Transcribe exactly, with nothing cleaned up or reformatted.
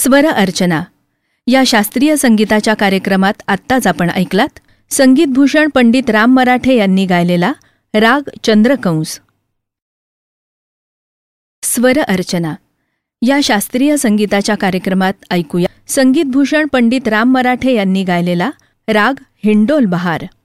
स्वर अर्चना या शास्त्रीय संगीताच्या कार्यक्रमात आत्ताच आपण ऐकलात संगीतभूषण पंडित राम मराठे यांनी गायलेला राग चंद्रकंस. स्वर अर्चना या शास्त्रीय संगीताच्या कार्यक्रमात ऐकूया संगीतभूषण पंडित राम मराठे यांनी गायलेला राग हिंडोल बहार.